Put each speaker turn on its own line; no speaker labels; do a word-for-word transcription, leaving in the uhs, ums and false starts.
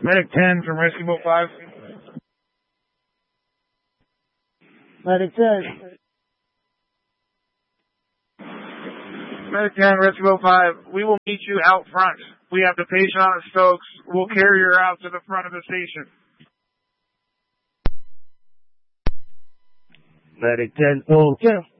Medic ten from Rescue Boat five.
Medic ten.
Medic ten, Rescue Boat five. We will meet you out front. We have the patient on the Stokes. We'll carry her out to the front of the station.
Medic ten, oh, okay.